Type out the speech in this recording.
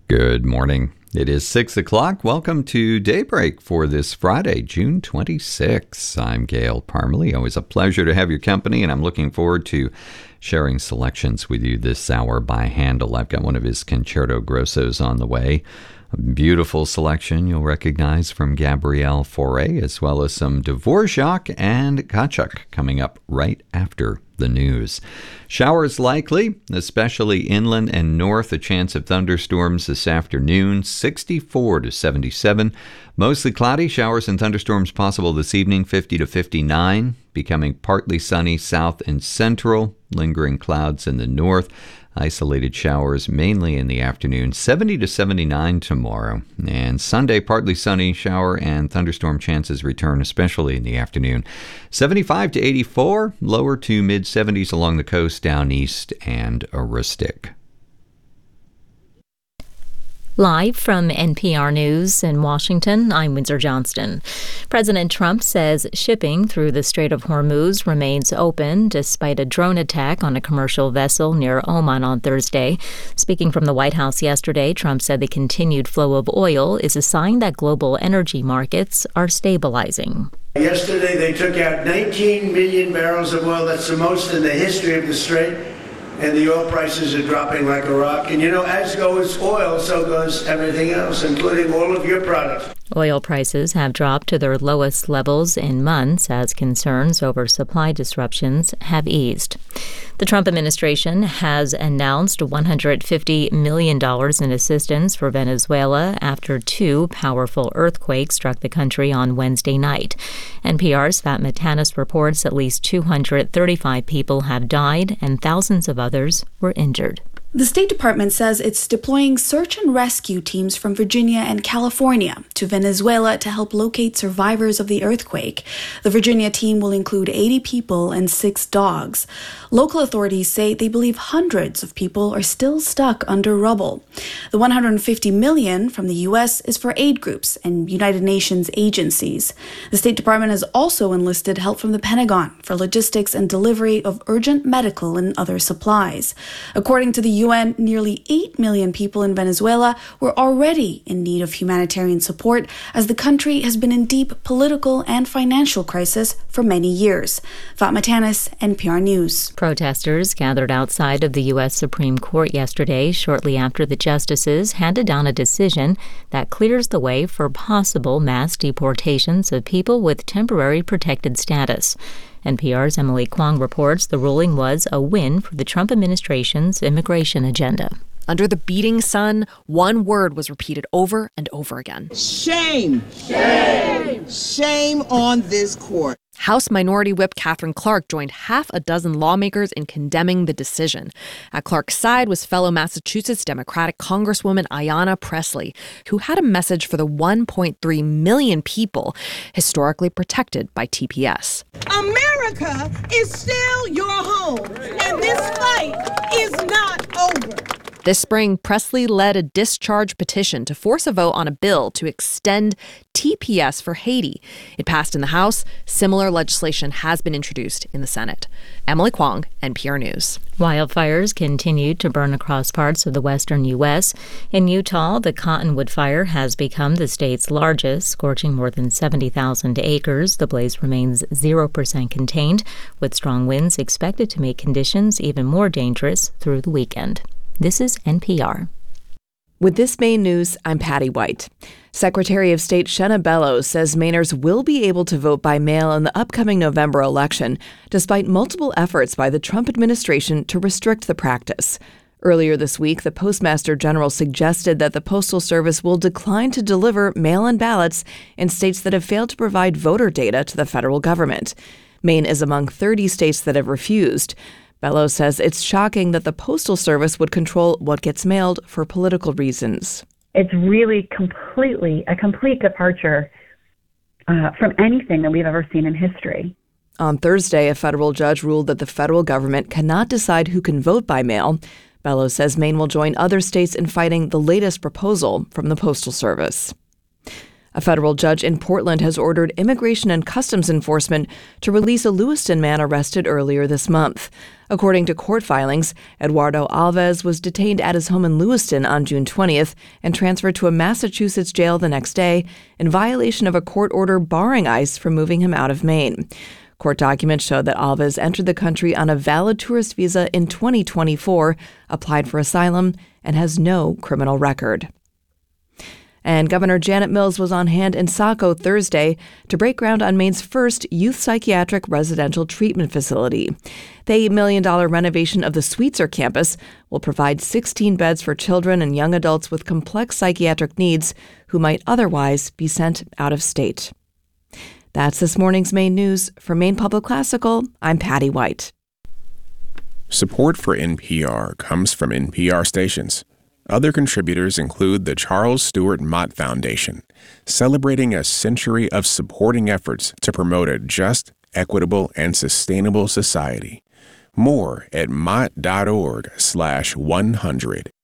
Good morning. It is 6 o'clock. Welcome to Daybreak for this Friday, June 26th. I'm Gail Parmalee. Always a pleasure to have your company, and I'm looking forward to sharing selections with you this hour by Handel. I've got one of his Concerto Grossos on the way. A beautiful selection you'll recognize from Gabriel Fauré, as well as some Dvorak and Kachuk coming up right after the news. Showers likely, especially inland and north. A chance of thunderstorms this afternoon, 64 to 77. Mostly cloudy, showers and thunderstorms possible this evening, 50 to 59. Becoming partly sunny south and central. Lingering clouds in the north. Isolated showers mainly in the afternoon, 70 to 79 tomorrow. And Sunday, partly sunny, shower and thunderstorm chances return, especially in the afternoon. 75 to 84, lower to mid-70s along the coast, down east and Aroostook. Live from NPR News in Washington, I'm Windsor Johnston. President Trump says shipping through the Strait of Hormuz remains open despite a drone attack on a commercial vessel near Oman on Thursday. Speaking from the White House yesterday, Trump said the continued flow of oil is a sign that global energy markets are stabilizing. Yesterday, they took out 19 million barrels of oil. That's the most in the history of the Strait. And the oil prices are dropping like a rock. And as goes oil, so goes everything else, including all of your products. Oil prices have dropped to their lowest levels in months as concerns over supply disruptions have eased. The Trump administration has announced $150 million in assistance for Venezuela after two powerful earthquakes struck the country on Wednesday night. NPR's Fatma Tanis reports at least 235 people have died and thousands of others were injured. The State Department says it's deploying search and rescue teams from Virginia and California to Venezuela to help locate survivors of the earthquake. The Virginia team will include 80 people and 6 dogs. Local authorities say they believe hundreds of people are still stuck under rubble. The $150 million from the U.S. is for aid groups and United Nations agencies. The State Department has also enlisted help from the Pentagon for logistics and delivery of urgent medical and other supplies. According to the UN, nearly 8 million people in Venezuela were already in need of humanitarian support as the country has been in deep political and financial crisis for many years. Fatma Tanis, NPR News. Protesters gathered outside of the U.S. Supreme Court yesterday shortly after the justices handed down a decision that clears the way for possible mass deportations of people with temporary protected status. NPR's Emily Kwong reports the ruling was a win for the Trump administration's immigration agenda. Under the beating sun, one word was repeated over and over again. Shame! Shame! Shame on this court. House Minority Whip Katherine Clark joined half a dozen lawmakers in condemning the decision. At Clark's side was fellow Massachusetts Democratic Congresswoman Ayanna Pressley, who had a message for the 1.3 million people historically protected by TPS. America is still your home, and this fight is not over. This spring, Pressley led a discharge petition to force a vote on a bill to extend TPS for Haiti. It passed in the House. Similar legislation has been introduced in the Senate. Emily Kwong, NPR News. Wildfires continued to burn across parts of the western U.S. In Utah, the Cottonwood Fire has become the state's largest, scorching more than 70,000 acres. The blaze remains 0% contained, with strong winds expected to make conditions even more dangerous through the weekend. This is NPR. With this Maine news, I'm Patty White. Secretary of State Shenna Bellows says Mainers will be able to vote by mail in the upcoming November election, despite multiple efforts by the Trump administration to restrict the practice. Earlier this week, the Postmaster General suggested that the Postal Service will decline to deliver mail-in ballots in states that have failed to provide voter data to the federal government. Maine is among 30 states that have refused. Bellows says it's shocking that the Postal Service would control what gets mailed for political reasons. It's really a complete departure from anything that we've ever seen in history. On Thursday, a federal judge ruled that the federal government cannot decide who can vote by mail. Bellows says Maine will join other states in fighting the latest proposal from the Postal Service. A federal judge in Portland has ordered Immigration and Customs Enforcement to release a Lewiston man arrested earlier this month. According to court filings, Eduardo Alves was detained at his home in Lewiston on June 20th and transferred to a Massachusetts jail the next day in violation of a court order barring ICE from moving him out of Maine. Court documents show that Alves entered the country on a valid tourist visa in 2024, applied for asylum, and has no criminal record. And Governor Janet Mills was on hand in Saco Thursday to break ground on Maine's first youth psychiatric residential treatment facility. The $8 million renovation of the Sweetser campus will provide 16 beds for children and young adults with complex psychiatric needs who might otherwise be sent out of state. That's this morning's Maine News. For Maine Public Classical, I'm Patty White. Support for NPR comes from NPR stations. Other contributors include the Charles Stewart Mott Foundation, celebrating a century of supporting efforts to promote a just, equitable, and sustainable society. More at mott.org/100.